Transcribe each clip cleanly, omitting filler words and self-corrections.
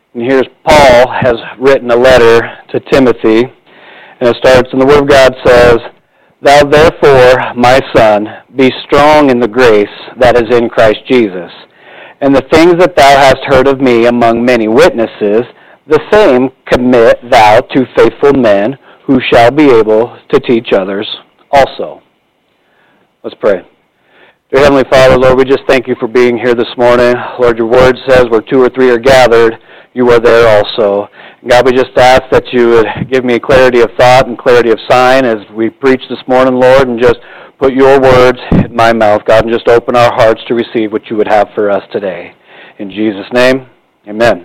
And here's Paul has written a letter to Timothy, and it starts, and the Word of God says, "Thou therefore, my son, be strong in the grace that is in Christ Jesus. And the things that thou hast heard of me among many witnesses, the same commit thou to faithful men who shall be able to teach others also." Let's pray. Dear Heavenly Father, Lord, we just thank you for being here this morning. Lord, your word says where 2 or 3 are gathered, you are there also. God, we just ask that you would give me clarity of thought and clarity of sign as we preach this morning, Lord, and just put your words in my mouth, God, and just open our hearts to receive what you would have for us today. In Jesus' name, amen.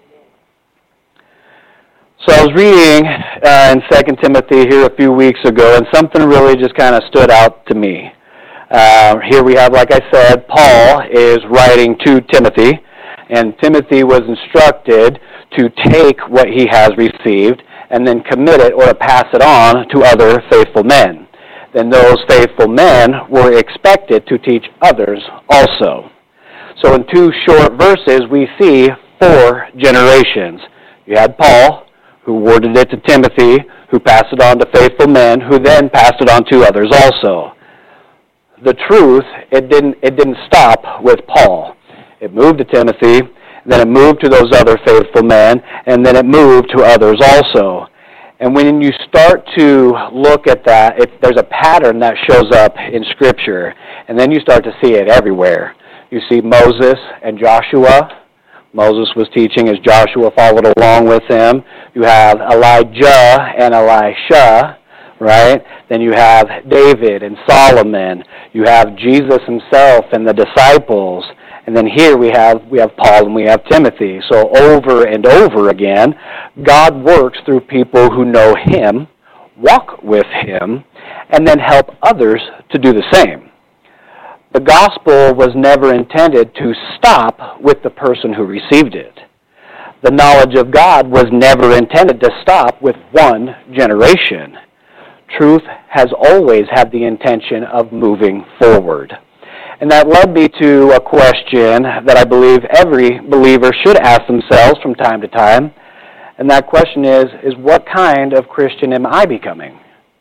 So I was reading in 2 Timothy here a few weeks ago, and something really just kind of stood out to me. Here we have, like I said, Paul is writing to Timothy, and Timothy was instructed to take what he has received and then commit it or to pass it on to other faithful men. Then those faithful men were expected to teach others also. So in 2 short verses, we see 4 generations. You had Paul, who worded it to Timothy, who passed it on to faithful men, who then passed it on to others also. The truth, it didn't stop with Paul. It moved to Timothy, then it moved to those other faithful men, and then it moved to others also. And when you start to look at that, there's a pattern that shows up in Scripture, and then you start to see it everywhere. You see Moses and Joshua. Moses was teaching as Joshua followed along with him. You have Elijah and Elisha, right? Then you have David and Solomon. You have Jesus himself and the disciples. And then here we have Paul and we have Timothy. So over and over again, God works through people who know him, walk with him, and then help others to do the same. The gospel was never intended to stop with the person who received it. The knowledge of God was never intended to stop with one generation. Truth has always had the intention of moving forward. And that led me to a question that I believe every believer should ask themselves from time to time. And that question is what kind of Christian am I becoming?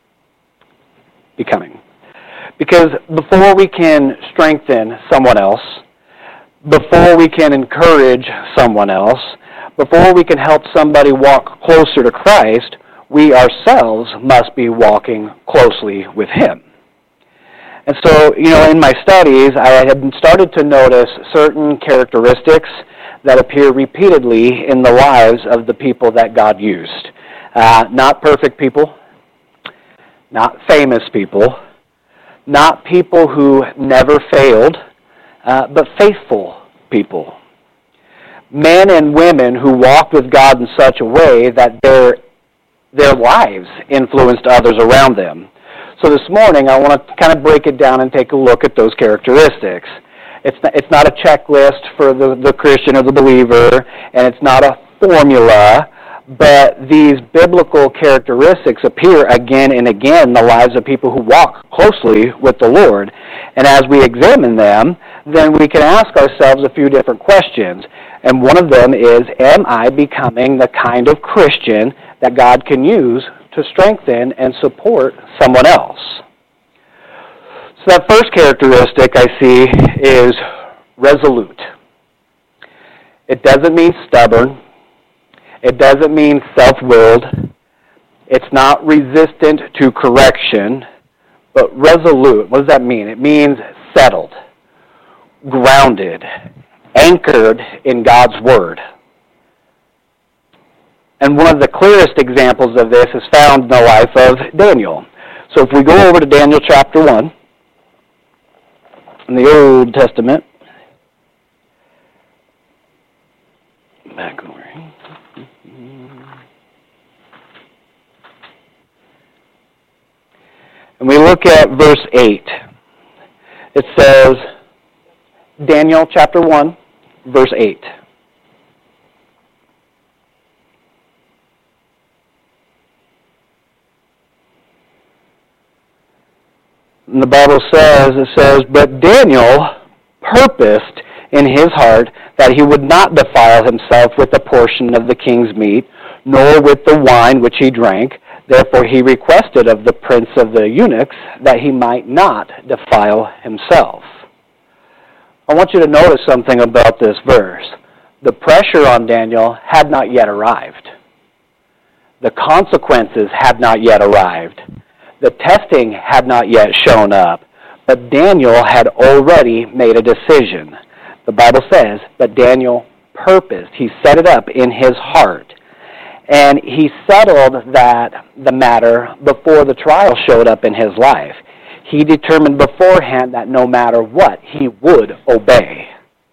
Because before we can strengthen someone else, before we can encourage someone else, before we can help somebody walk closer to Christ, we ourselves must be walking closely with him. And so, in my studies, I had started to notice certain characteristics that appear repeatedly in the lives of the people that God used. Not perfect people, not famous people, not people who never failed, but faithful people. Men and women who walked with God in such a way that their lives influenced others around them. So this morning, I want to kind of break it down and take a look at those characteristics. It's not a checklist for the Christian or the believer, and it's not a formula, but these biblical characteristics appear again and again in the lives of people who walk closely with the Lord. And as we examine them, then we can ask ourselves a few different questions. And one of them is, am I becoming the kind of Christian that God can use to strengthen and support someone else? So that first characteristic I see is resolute. It doesn't mean stubborn. It doesn't mean self-willed. It's not resistant to correction, but resolute. What does that mean? It means settled, grounded, anchored in God's Word. And one of the clearest examples of this is found in the life of Daniel. So if we go over to Daniel chapter 1 in the Old Testament, back over here. And we look at verse 8. It says, Daniel chapter 1, verse 8. And the Bible says, but Daniel purposed in his heart that he would not defile himself with a portion of the king's meat, nor with the wine which he drank. Therefore he requested of the prince of the eunuchs that he might not defile himself. I want you to notice something about this verse. The pressure on Daniel had not yet arrived. The consequences had not yet arrived. The testing had not yet shown up. But Daniel had already made a decision. The Bible says, but Daniel purposed. He set it up in his heart. And he settled the matter before the trial showed up in his life. He determined beforehand that no matter what, he would obey.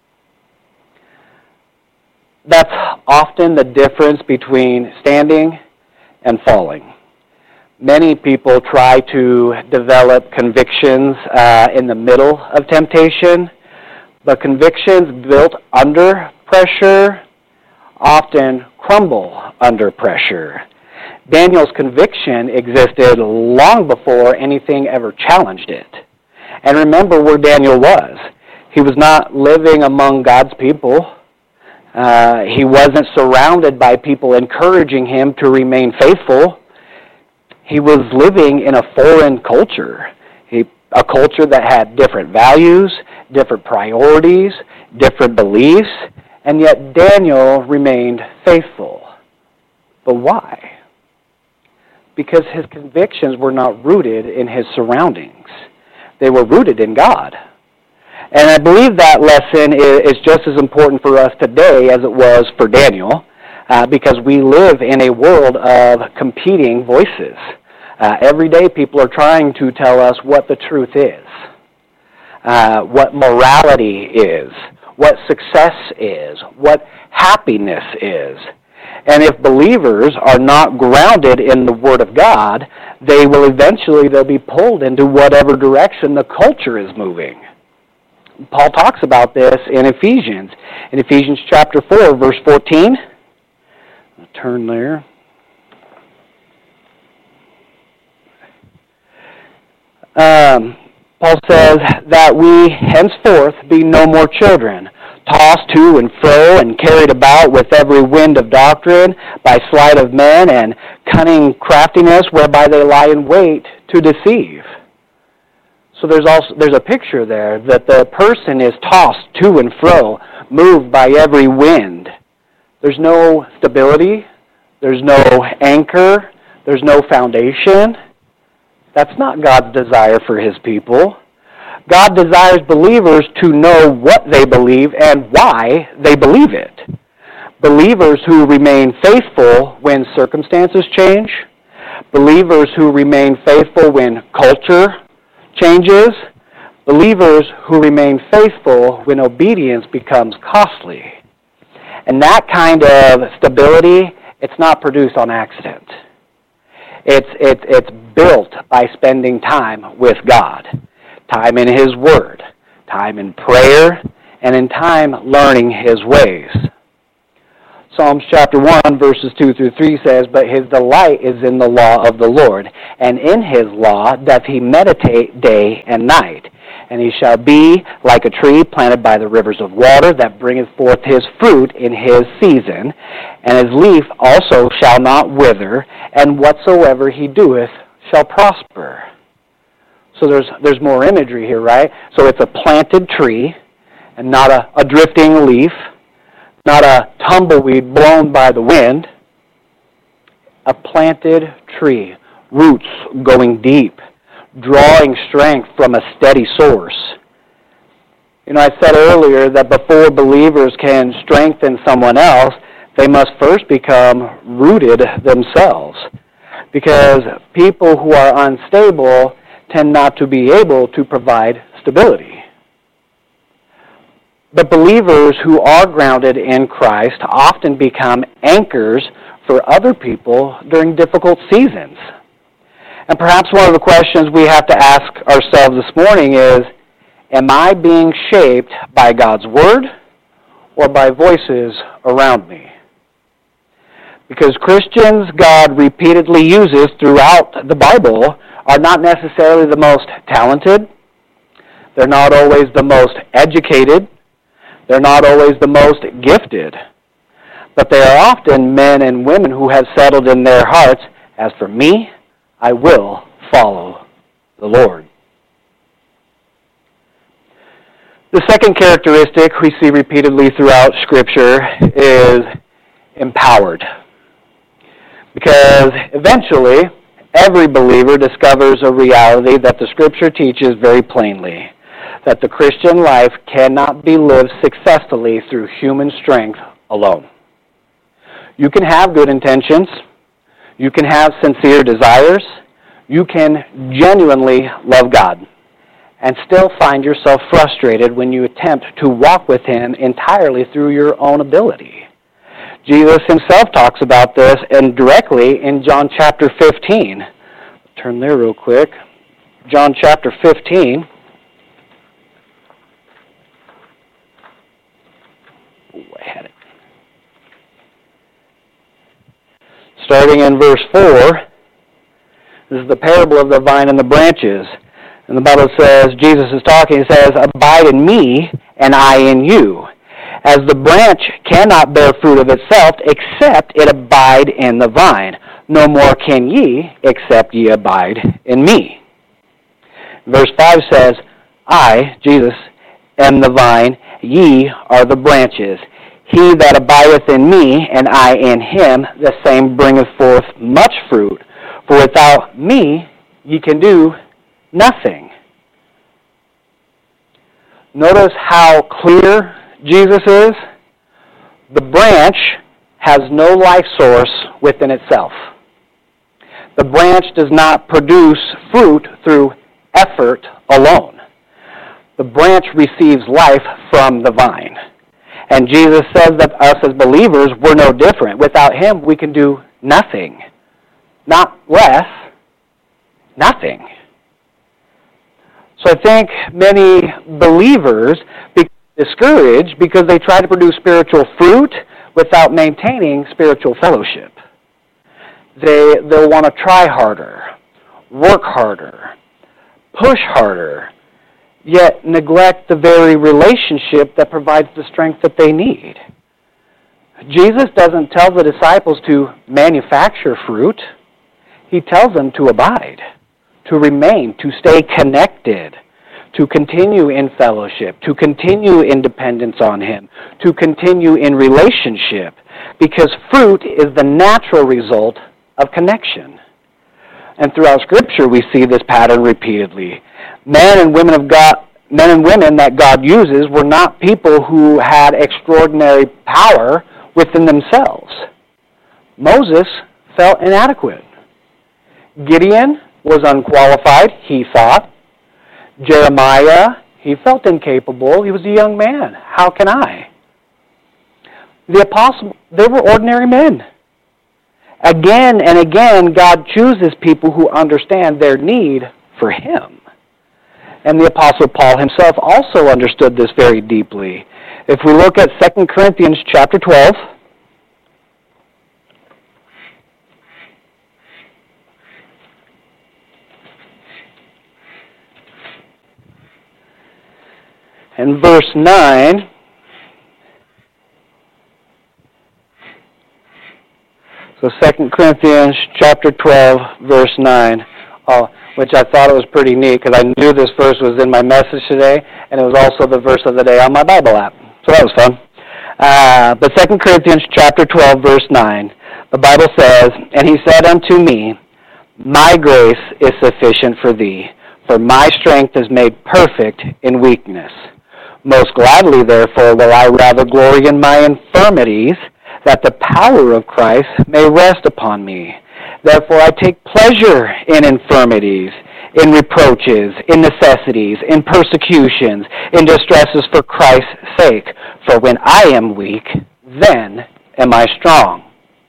That's often the difference between standing and falling. Many people try to develop convictions in the middle of temptation, but convictions built under pressure often crumble under pressure. Daniel's conviction existed long before anything ever challenged it. And remember where Daniel was. He was not living among God's people. He wasn't surrounded by people encouraging him to remain faithful. He was living in a foreign culture, a culture that had different values, different priorities, different beliefs, and yet Daniel remained faithful. But why? Because his convictions were not rooted in his surroundings. They were rooted in God. And I believe that lesson is just as important for us today as it was for Daniel, because we live in a world of competing voices. Every day people are trying to tell us what the truth is, what morality is, what success is, what happiness is. And if believers are not grounded in the Word of God, they'll be pulled into whatever direction the culture is moving. Paul talks about this in Ephesians. In Ephesians chapter 4, verse 14. I'll turn there. Paul says that we henceforth be no more children, tossed to and fro and carried about with every wind of doctrine by sleight of men and cunning craftiness whereby they lie in wait to deceive. So there's a picture there that the person is tossed to and fro, moved by every wind. There's no stability. There's no anchor. There's no foundation. That's not God's desire for his people. God desires believers to know what they believe and why they believe it. Believers who remain faithful when circumstances change. Believers who remain faithful when culture changes. Believers who remain faithful when obedience becomes costly. And that kind of stability, it's not produced on accident. It's built by spending time with God. Time in his Word. Time in prayer. And in time learning his ways. Psalms chapter 1, verses 2 through 3 says, but his delight is in the law of the Lord, and in his law doth he meditate day and night. And he shall be like a tree planted by the rivers of water, that bringeth forth his fruit in his season, and his leaf also shall not wither, and whatsoever he doeth shall prosper. So there's more imagery here, right? So it's a planted tree, and not a drifting leaf, not a tumbleweed blown by the wind. A planted tree, roots going deep, drawing strength from a steady source. You know, I said earlier that before believers can strengthen someone else, they must first become rooted themselves. Because people who are unstable tend not to be able to provide stability. But believers who are grounded in Christ often become anchors for other people during difficult seasons. And perhaps one of the questions we have to ask ourselves this morning is, am I being shaped by God's Word or by voices around me? Because Christians God repeatedly uses throughout the Bible are not necessarily the most talented. They're not always the most educated. They're not always the most gifted, but they are often men and women who have settled in their hearts, as for me, I will follow the Lord. The second characteristic we see repeatedly throughout Scripture is empowered. Because eventually, every believer discovers a reality that the Scripture teaches very plainly, that the Christian life cannot be lived successfully through human strength alone. You can have good intentions, you can have sincere desires, you can genuinely love God, and still find yourself frustrated when you attempt to walk with Him entirely through your own ability. Jesus Himself talks about this and directly in John chapter 15. Turn there real quick. John chapter 15. Oh, I had it. Starting in verse 4, this is the parable of the vine and the branches. And the Bible says, Jesus is talking, He says, "Abide in me, and I in you. As the branch cannot bear fruit of itself, except it abide in the vine. No more can ye, except ye abide in me." Verse 5 says, "I," Jesus, "am the vine, ye are the branches. He that abideth in me, and I in him, the same bringeth forth much fruit. For without me ye can do nothing." Notice how clear Jesus is. The branch has no life source within itself. The branch does not produce fruit through effort alone. The branch receives life from the vine. And Jesus says that us as believers, we're no different. Without Him, we can do nothing. Not less, nothing. So I think many believers become discouraged because they try to produce spiritual fruit without maintaining spiritual fellowship. They'll want to try harder, work harder, push harder, yet neglect the very relationship that provides the strength that they need. Jesus doesn't tell the disciples to manufacture fruit. He tells them to abide, to remain, to stay connected, to continue in fellowship, to continue in dependence on Him, to continue in relationship, because fruit is the natural result of connection. And throughout Scripture we see this pattern repeatedly. Men and women that God uses were not people who had extraordinary power within themselves. Moses felt inadequate. Gideon was unqualified, he thought. Jeremiah, he felt incapable. He was a young man. How can I? The apostles, they were ordinary men. Again and again, God chooses people who understand their need for Him. And the Apostle Paul himself also understood this very deeply. If we look at 2 Corinthians chapter 12, and verse 9, so 2 Corinthians chapter 12, verse 9, which I thought it was pretty neat because I knew this verse was in my message today, and it was also the verse of the day on my Bible app. So that was fun. But 2 Corinthians chapter 12, verse 9, the Bible says, "And he said unto me, My grace is sufficient for thee, for my strength is made perfect in weakness. Most gladly, therefore, will I rather glory in my infirmities, that the power of Christ may rest upon me. Therefore I take pleasure in infirmities, in reproaches, in necessities, in persecutions, in distresses for Christ's sake. For when I am weak, then am I strong."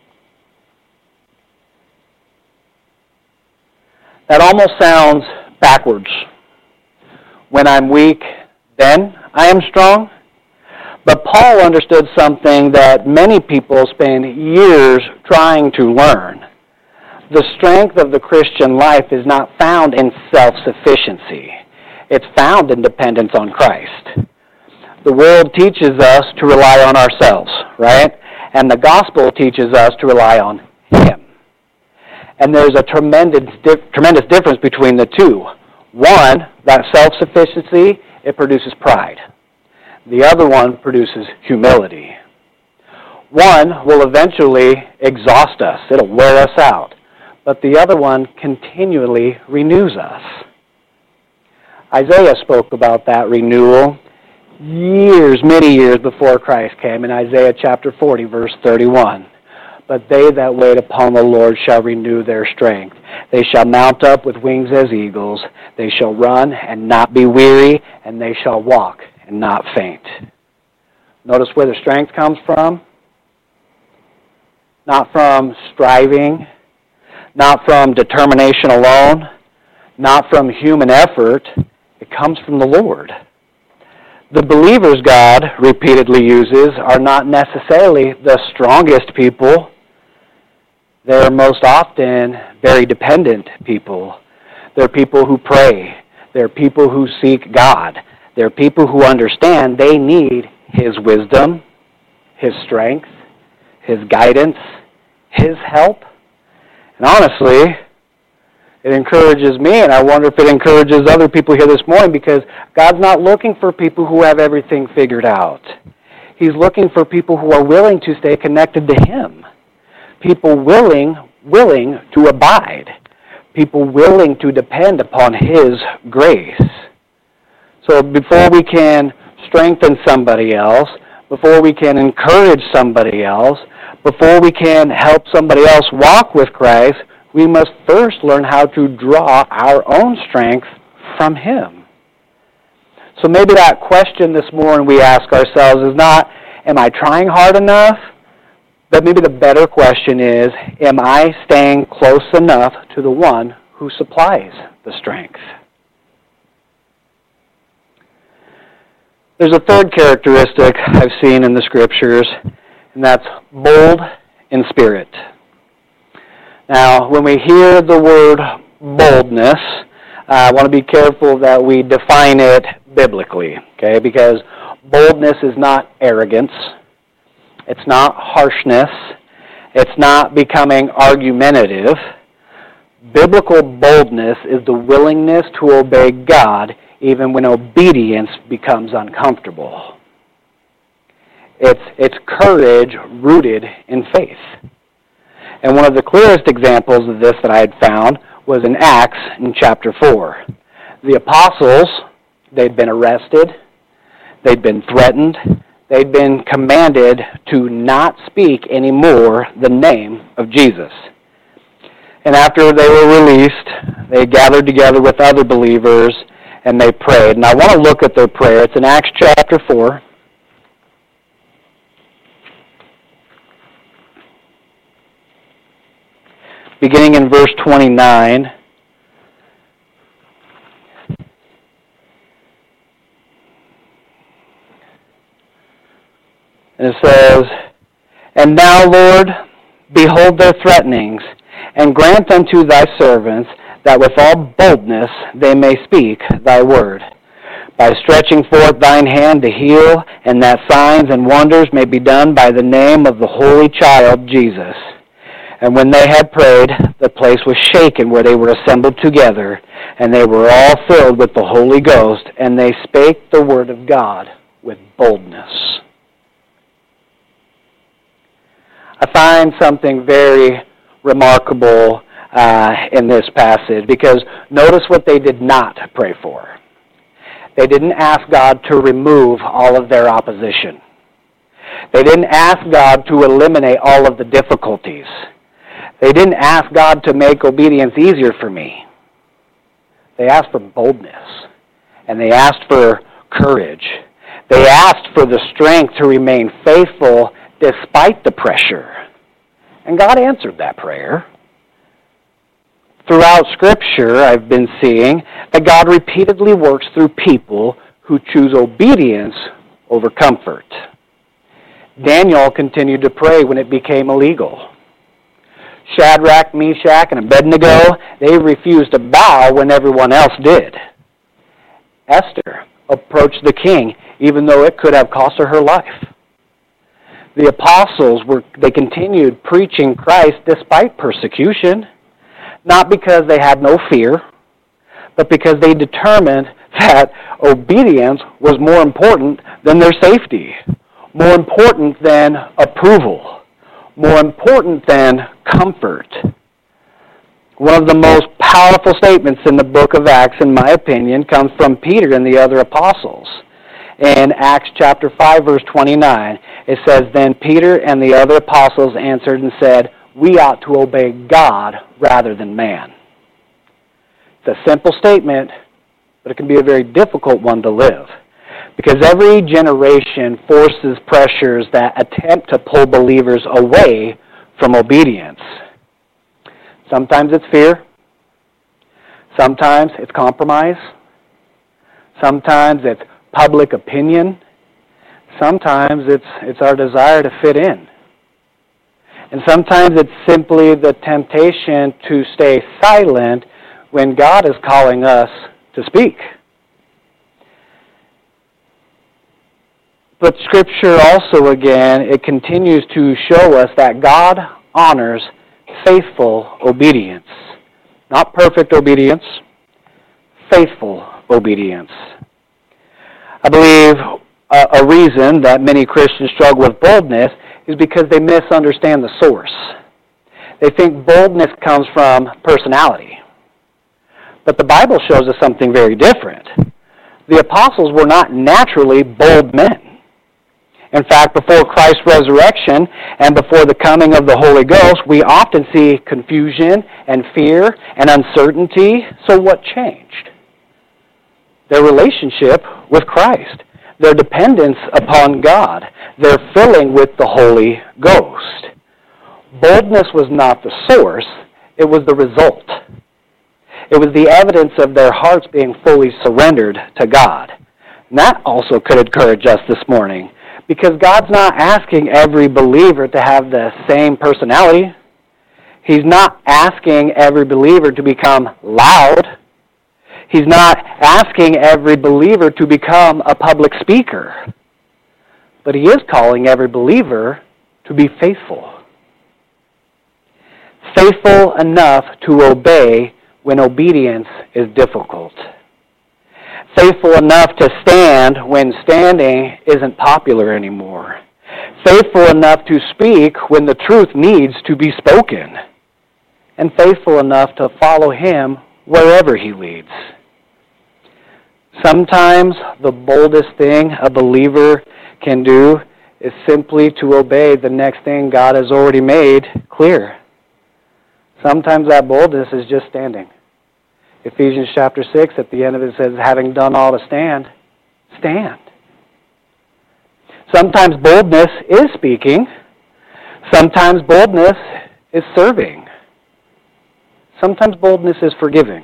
That almost sounds backwards. When I'm weak, then I am strong. But Paul understood something that many people spend years trying to learn. The strength of the Christian life is not found in self-sufficiency. It's found in dependence on Christ. The world teaches us to rely on ourselves, right? And the gospel teaches us to rely on Him. And there's a tremendous difference between the two. One, that self-sufficiency, it produces pride. The other one produces humility. One will eventually exhaust us. It'll wear us out. But the other one continually renews us. Isaiah spoke about that renewal many years before Christ came in Isaiah chapter 40, verse 31. But they that wait upon the Lord shall renew their strength. They shall mount up with wings as eagles. They shall run and not be weary, and they shall walk and not faint. Notice where the strength comes from. Not from striving, not from determination alone, not from human effort. It comes from the Lord. The believers God repeatedly uses are not necessarily the strongest people. They're most often very dependent people. They're people who pray. They're people who seek God. They're people who understand they need His wisdom, His strength, His guidance, His help. And honestly, it encourages me, and I wonder if it encourages other people here this morning, because God's not looking for people who have everything figured out. He's looking for people who are willing to stay connected to Him. People willing to abide. People willing to depend upon His grace. So before we can strengthen somebody else, before we can encourage somebody else, before we can help somebody else walk with Christ, we must first learn how to draw our own strength from Him. So maybe that question this morning we ask ourselves is not, am I trying hard enough? But maybe the better question is, am I staying close enough to the one who supplies the strength? There's a third characteristic I've seen in the Scriptures, and that's bold in spirit. Now, when we hear the word boldness, I want to be careful that we define it biblically, okay? Because boldness is not arrogance. It's not harshness. It's not becoming argumentative. Biblical boldness is the willingness to obey God even when obedience becomes uncomfortable. It's courage rooted in faith. And one of the clearest examples of this that I had found was in Acts in chapter 4. The apostles, they'd been arrested, they'd been threatened, they'd been commanded to not speak anymore the name of Jesus. And after they were released, they gathered together with other believers and they prayed. And I want to look at their prayer. It's in Acts chapter 4. Beginning in verse 29. And it says, "And now, Lord, behold their threatenings, and grant unto thy servants that with all boldness they may speak thy word, by stretching forth thine hand to heal, and that signs and wonders may be done by the name of the Holy Child Jesus. And when they had prayed, the place was shaken where they were assembled together, and they were all filled with the Holy Ghost, and they spake the word of God with boldness." I find something very remarkable in this passage, because notice what they did not pray for. They didn't ask God to remove all of their opposition. They didn't ask God to eliminate all of the difficulties. They didn't ask God to make obedience easier for me. They asked for boldness, and they asked for courage. They asked for the strength to remain faithful despite the pressure. And God answered that prayer. Throughout Scripture, I've been seeing that God repeatedly works through people who choose obedience over comfort. Daniel continued to pray when it became illegal. Shadrach, Meshach, and Abednego, they refused to bow when everyone else did. Esther approach the king, even though it could have cost her life. The apostles they continued preaching Christ despite persecution, not because they had no fear, but because they determined that obedience was more important than their safety, more important than approval, more important than comfort. One of the most powerful statements in the book of Acts, in my opinion, comes from Peter and the other apostles. In Acts chapter 5, verse 29, it says, "Then Peter and the other apostles answered and said, 'We ought to obey God rather than man.'" It's a simple statement, but it can be a very difficult one to live. Because every generation forces pressures that attempt to pull believers away from obedience. Sometimes it's fear. Sometimes it's compromise. Sometimes it's public opinion. Sometimes it's our desire to fit in. And sometimes it's simply the temptation to stay silent when God is calling us to speak. But Scripture also, again, it continues to show us that God honors faithful obedience. Not perfect obedience, faithful obedience. I believe a reason that many Christians struggle with boldness is because they misunderstand the source. They think boldness comes from personality. But the Bible shows us something very different. The apostles were not naturally bold men. In fact, before Christ's resurrection and before the coming of the Holy Ghost, we often see confusion and fear and uncertainty. So what changed? Their relationship with Christ, their dependence upon God, their filling with the Holy Ghost. Boldness was not the source, it was the result. It was the evidence of their hearts being fully surrendered to God. And that also could encourage us this morning, because God's not asking every believer to have the same personality. He's not asking every believer to become loud. He's not asking every believer to become a public speaker. But He is calling every believer to be faithful. Faithful enough to obey when obedience is difficult. Faithful enough to stand when standing isn't popular anymore. Faithful enough to speak when the truth needs to be spoken. And faithful enough to follow Him wherever He leads. Sometimes the boldest thing a believer can do is simply to obey the next thing God has already made clear. Sometimes that boldness is just standing. Ephesians chapter 6, at the end of it says, having done all to stand, stand. Sometimes boldness is speaking. Sometimes boldness is serving. Sometimes boldness is forgiving.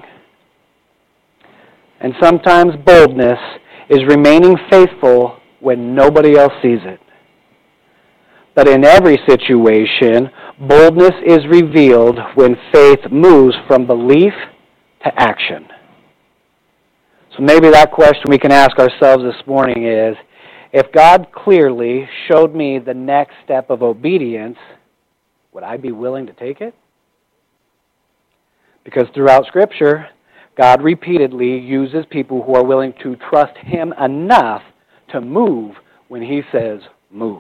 And sometimes boldness is remaining faithful when nobody else sees it. But in every situation, boldness is revealed when faith moves from belief to action. So maybe that question we can ask ourselves this morning is, if God clearly showed me the next step of obedience, would I be willing to take it? Because throughout Scripture, God repeatedly uses people who are willing to trust Him enough to move when He says move.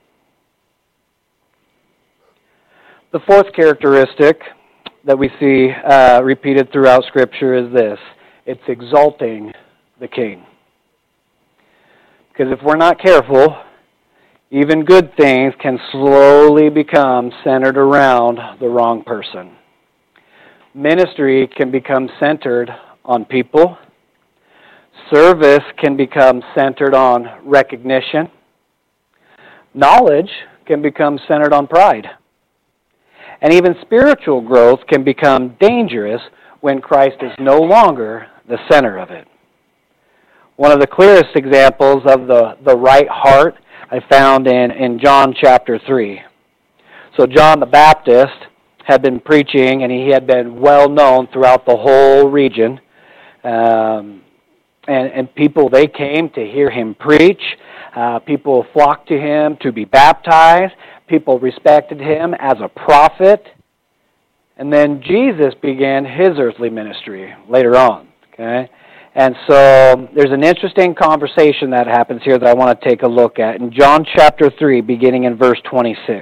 The fourth characteristic that we see repeated throughout Scripture is this. It's exalting the King. Because if we're not careful, even good things can slowly become centered around the wrong person. Ministry can become centered on people. Service can become centered on recognition. Knowledge can become centered on pride. And even spiritual growth can become dangerous when Christ is no longer the center of it. One of the clearest examples of the right heart I found in John chapter 3. So John the Baptist had been preaching, and he had been well known throughout the whole region. and people, they came to hear him preach. People flocked to him to be baptized. People respected him as a prophet. And then Jesus began his earthly ministry later on. Okay? And so there's an interesting conversation that happens here that I want to take a look at. In John chapter 3, beginning in verse 26.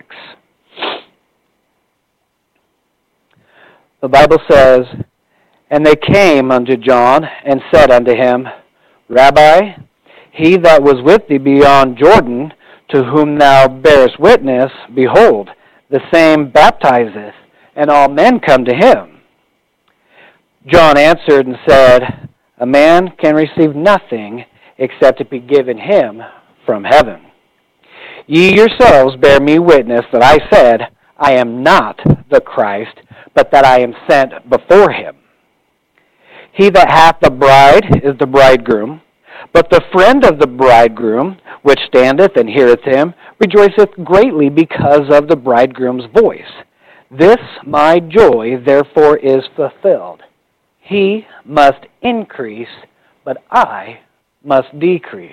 The Bible says, "And they came unto John, and said unto him, Rabbi, he that was with thee beyond Jordan, to whom thou bearest witness, behold, the same baptizeth, and all men come to him. John answered and said, A man can receive nothing except it be given him from heaven. Ye yourselves bear me witness that I said, I am not the Christ, but that I am sent before him. He that hath the bride is the bridegroom, but the friend of the bridegroom, which standeth and heareth him, rejoiceth greatly because of the bridegroom's voice. This my joy therefore is fulfilled. He must increase, but I must decrease."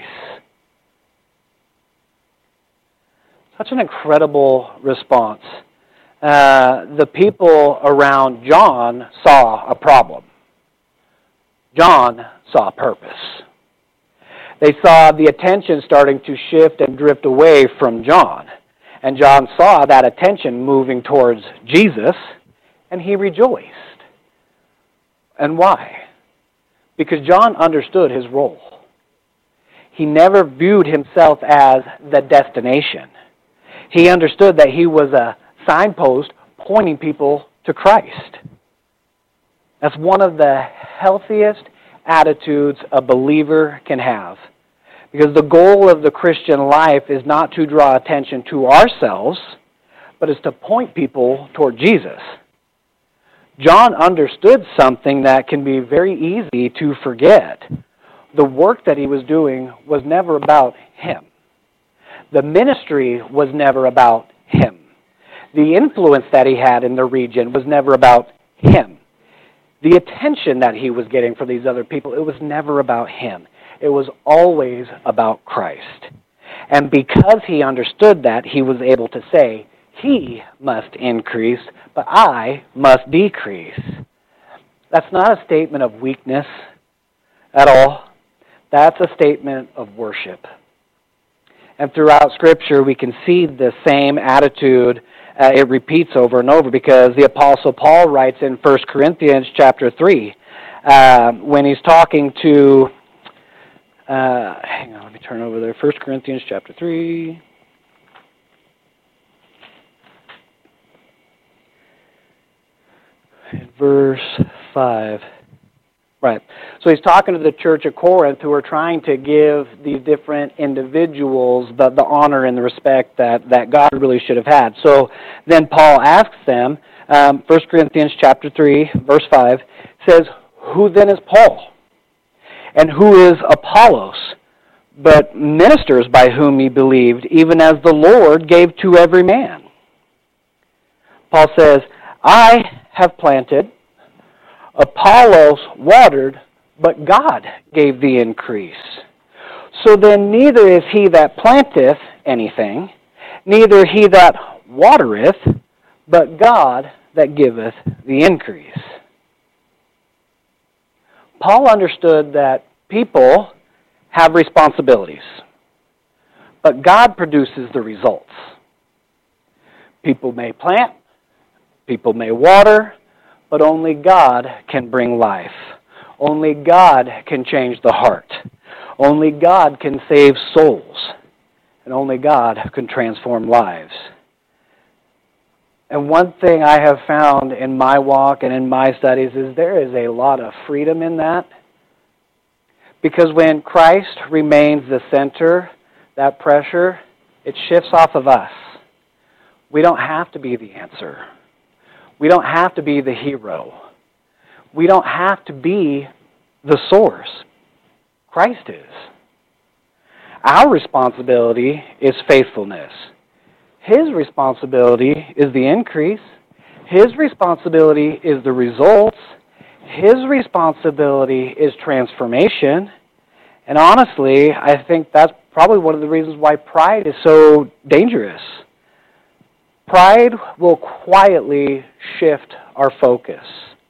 Such an incredible response. The people around John saw a problem. John saw a purpose. They saw the attention starting to shift and drift away from John. And John saw that attention moving towards Jesus, and he rejoiced. And why? Because John understood his role. He never viewed himself as the destination. He understood that he was a signpost pointing people to Christ. That's one of the healthiest attitudes a believer can have. Because the goal of the Christian life is not to draw attention to ourselves, but is to point people toward Jesus. John understood something that can be very easy to forget. The work that he was doing was never about him. The ministry was never about him. The influence that he had in the region was never about him. The attention that he was getting from these other people, it was never about him. It was always about Christ. And because he understood that, he was able to say, he must increase, but I must decrease. That's not a statement of weakness at all. That's a statement of worship. And throughout Scripture, we can see the same attitude. It repeats over and over because the Apostle Paul writes in 1 Corinthians chapter 3, when he's talking to, hang on, let me turn over there, 1 Corinthians chapter 3. Verse 5. Right. So he's talking to the church of Corinth who are trying to give these different individuals the honor and the respect that God really should have had. So then Paul asks them, 1 Corinthians chapter 3, verse 5, says, "Who then is Paul? And who is Apollos? But ministers by whom ye believed, even as the Lord gave to every man." Paul says, "I have planted, Apollos watered, but God gave the increase. So then neither is he that planteth anything, neither he that watereth, but God that giveth the increase." Paul understood that people have responsibilities, but God produces the results. People may plant, people may water, but only God can bring life. Only God can change the heart. Only God can save souls. And only God can transform lives. And one thing I have found in my walk and in my studies is there is a lot of freedom in that. Because when Christ remains the center, that pressure, it shifts off of us. We don't have to be the answer. We don't have to be the hero. We don't have to be the source. Christ is. Our responsibility is faithfulness. His responsibility is the increase. His responsibility is the results. His responsibility is transformation. And honestly, I think that's probably one of the reasons why pride is so dangerous. Pride will quietly shift our focus.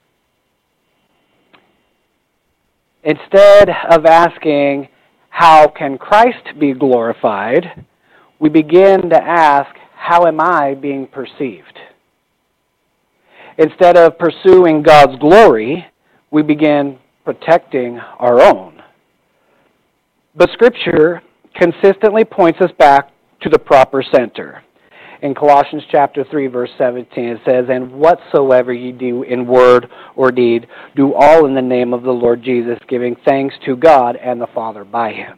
Instead of asking, how can Christ be glorified, we begin to ask, how am I being perceived? Instead of pursuing God's glory, we begin protecting our own. But Scripture consistently points us back to the proper center. In Colossians chapter 3, verse 17, it says, "And whatsoever ye do in word or deed, do all in the name of the Lord Jesus, giving thanks to God and the Father by Him."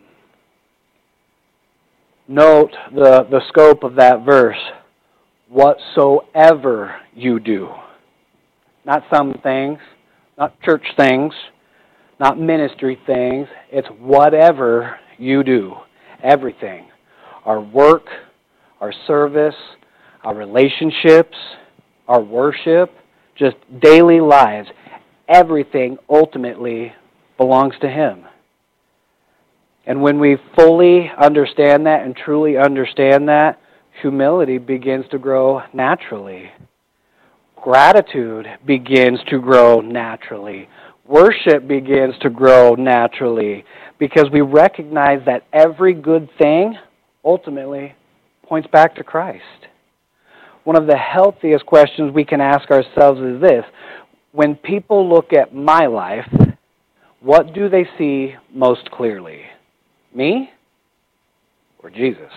Note the scope of that verse. Whatsoever you do. Not some things, not church things, not ministry things. It's whatever you do. Everything. Our work, our service, our relationships, our worship, just daily lives. Everything ultimately belongs to Him. And when we fully understand that and truly understand that, humility begins to grow naturally. Gratitude begins to grow naturally. Worship begins to grow naturally because we recognize that every good thing ultimately points back to Christ. One of the healthiest questions we can ask ourselves is this: when people look at my life, what do they see most clearly? Me or Jesus?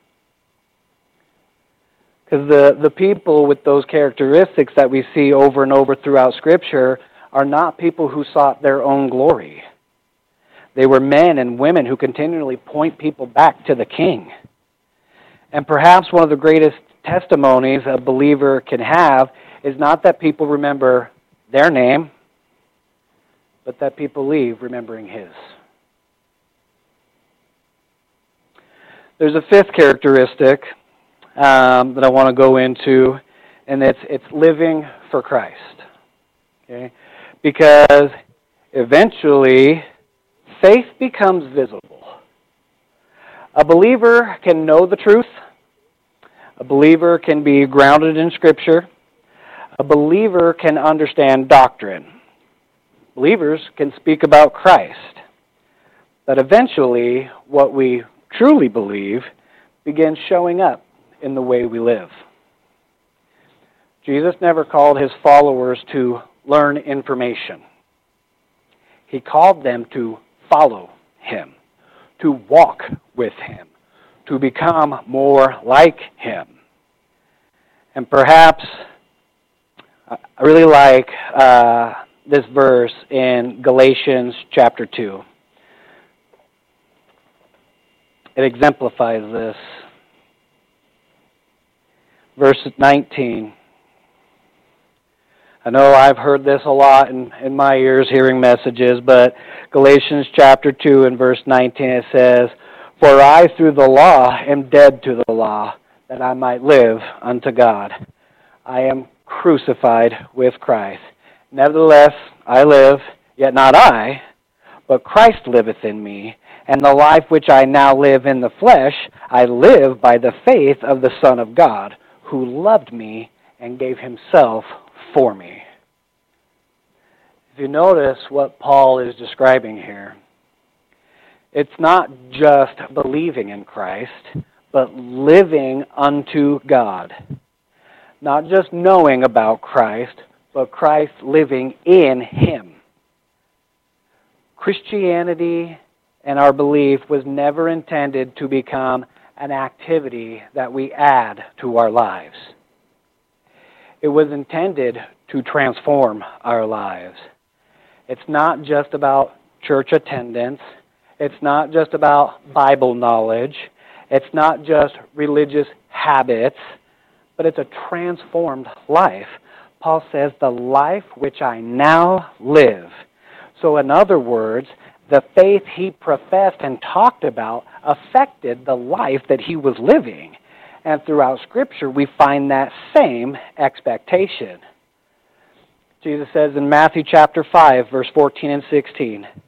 Because the people with those characteristics that we see over and over throughout Scripture are not people who sought their own glory. They were men and women who continually point people back to the King. And perhaps one of the greatest testimonies a believer can have is not that people remember their name, but that people leave remembering His. There's a fifth characteristic that I want to go into, and it's living for Christ. Okay? Because eventually, faith becomes visible. A believer can know the truth. A believer can be grounded in Scripture. A believer can understand doctrine. Believers can speak about Christ. But eventually, what we truly believe begins showing up in the way we live. Jesus never called His followers to learn information. He called them to follow Him, to walk with Him, to become more like Him. And perhaps I really like this verse in Galatians chapter 2. It exemplifies this. Verse 19. I know I've heard this a lot in my ears hearing messages, but Galatians chapter 2 and verse 19 it says, "For I through the law am dead to the law, that I might live unto God. I am crucified with Christ. Nevertheless I live, yet not I, but Christ liveth in me. And the life which I now live in the flesh, I live by the faith of the Son of God, who loved me and gave Himself for me." If you notice what Paul is describing here, it's not just believing in Christ, but living unto God. Not just knowing about Christ, but Christ living in Him. Christianity and our belief was never intended to become an activity that we add to our lives. It was intended to transform our lives. It's not just about church attendance. It's not just about Bible knowledge. It's not just religious habits, but it's a transformed life. Paul says, "The life which I now live." So in other words, the faith he professed and talked about affected the life that he was living. And throughout Scripture, we find that same expectation. Jesus says in Matthew chapter 5, verse 14 and 16,